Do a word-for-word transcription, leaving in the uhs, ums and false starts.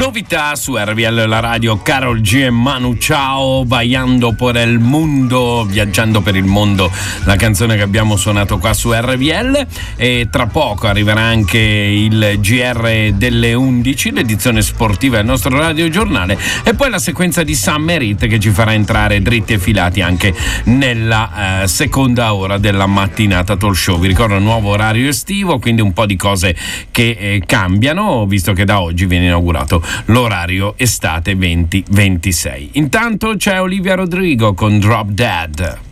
Novità su R V L la radio, Karol G e Manu Chao, Baiando por el Mundo, viaggiando per il mondo, la canzone che abbiamo suonato qua su R V L. E tra poco arriverà anche il G R delle undici, l'edizione sportiva del nostro radiogiornale, e poi la sequenza di Summer Hit che ci farà entrare dritti e filati anche nella eh, seconda ora della mattinata talk show. Vi ricordo il nuovo orario estivo, quindi un po' di cose che eh, cambiano, visto che da oggi viene inaugurato l'orario estate venti ventisei. Intanto c'è Olivia Rodrigo con Drop Dead.